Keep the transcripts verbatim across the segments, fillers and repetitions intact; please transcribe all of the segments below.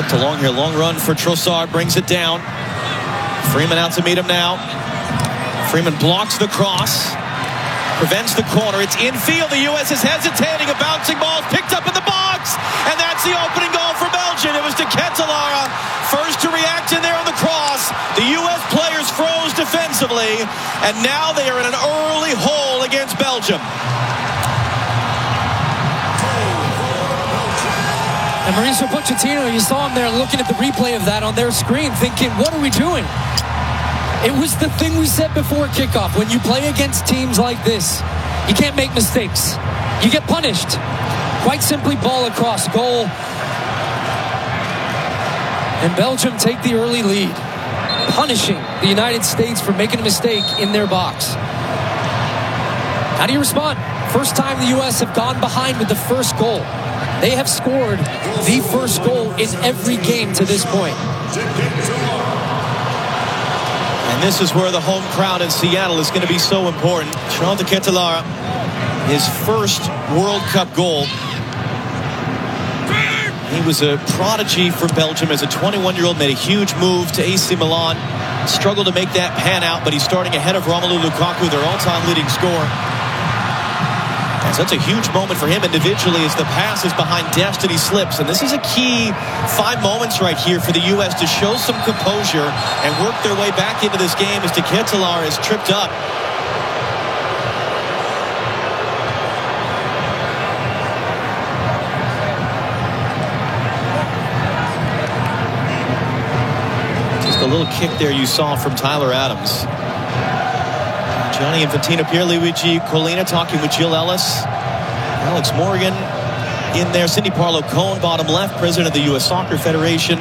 Looked along here. Long run for Trossard. Brings it down. Freeman out to meet him now. Freeman blocks the cross. Prevents the corner. It's infield. The U S is hesitating. A bouncing ball is picked up in the box. And that's the opening goal for Belgium. It was De Ketelaere first to react in there on the cross. The U S players froze defensively. And now they are in an early hole against Belgium. And Mauricio Pochettino, you saw him there looking at the replay of that on their screen, thinking, what are we doing? It was the thing we said before kickoff. When you play against teams like this, you can't make mistakes. You get punished. Quite simply, ball across goal. And Belgium take the early lead, punishing the United States for making a mistake in their box. How do you respond? First time the U S have gone behind with the first goal. They have scored the first goal in every game to this point. And this is where the home crowd in Seattle is going to be so important. Charles De Ketelaere, his first World Cup goal. He was a prodigy for Belgium as a twenty-one-year-old, made a huge move to A C Milan. Struggled to make that pan out, but he's starting ahead of Romelu Lukaku, their all-time leading scorer. So that's a huge moment for him individually as the pass is behind Destiny slips. And this is a key five moments right here for the U S to show some composure and work their way back into this game as De Ketelaere is tripped up. Just a little kick there you saw from Tyler Adams. Gianni Infantino, Pierluigi Collina talking with Jill Ellis. Alex Morgan in there. Cindy Parlow Cohn, bottom left, president of the U S Soccer Federation.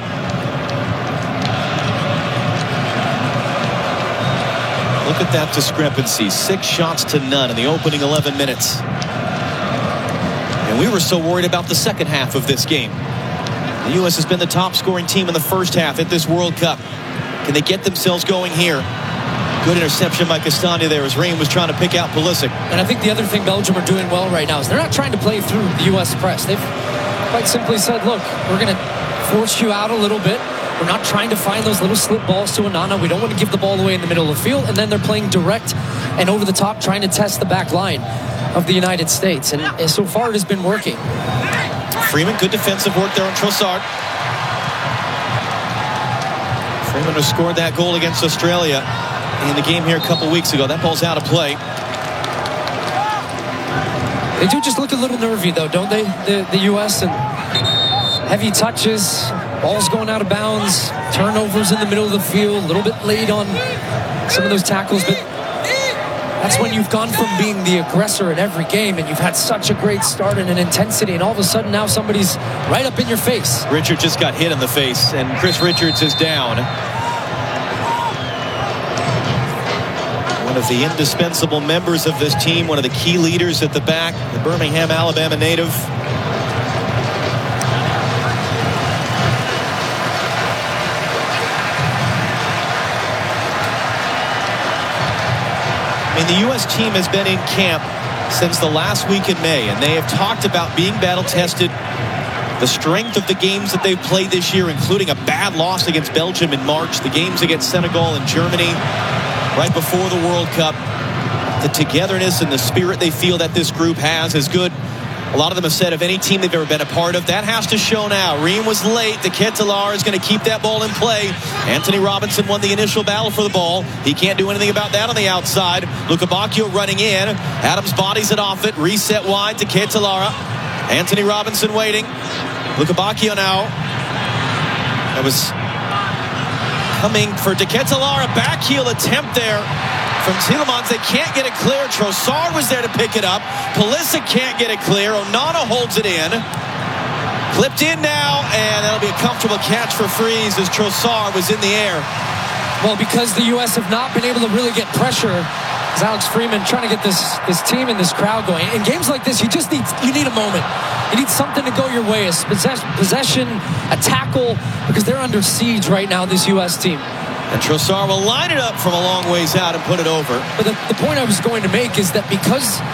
Look at that discrepancy. Six shots to none in the opening eleven minutes. And we were so worried about the second half of this game. The U S has been the top scoring team in the first half at this World Cup. Can they get themselves going here? Good interception by Castagna there as Ream was trying to pick out Pulisic. And I think the other thing Belgium are doing well right now is they're not trying to play through the U S press. They've quite simply said, look, we're going to force you out a little bit. We're not trying to find those little slip balls to Onana. We don't want to give the ball away in the middle of the field. And then they're playing direct and over the top, trying to test the back line of the United States. And so far it has been working. Freeman, good defensive work there on Trossard. Freeman has scored that goal against Australia in the game here a couple weeks ago. That ball's out of play. They do just look a little nervy, though, don't they? The, the U S and heavy touches, balls going out of bounds, turnovers in the middle of the field, a little bit late on some of those tackles, but that's when you've gone from being the aggressor in every game and you've had such a great start and an intensity, and all of a sudden now somebody's right up in your face. Richard just got hit in the face, and Chris Richards is down. One of the indispensable members of this team, one of the key leaders at the back, the Birmingham, Alabama native. I mean, the U S team has been in camp since the last week in May, and they have talked about being battle-tested, the strength of the games that they've played this year, including a bad loss against Belgium in March, the games against Senegal and Germany right before the World Cup. The togetherness and the spirit they feel that this group has is good. A lot of them have said of any team they've ever been a part of, that has to show now. Ream was late. De Ketelaere is going to keep that ball in play. Anthony Robinson won the initial battle for the ball. He can't do anything about that on the outside. Luca Bacchio running in. Adams bodies it off it. Reset wide. De Ketelaere. Anthony Robinson waiting. Luca Bacchio now. That was coming for De Ketelaere. Back heel attempt there from Tielemans. They can't get it clear. Trossard was there to pick it up. Pulisic can't get it clear. Onana holds it in. Clipped in now, and that'll be a comfortable catch for Freeze as Trossard was in the air. Well, because the U S have not been able to really get pressure, as Alex Freeman trying to get this this team and this crowd going. In games like this, you just need you need a moment. You need something to go your way. A possession, a tackle, because they're under siege right now, this U S team. And Trossard will line it up from a long ways out and put it over. But the, the point I was going to make is that because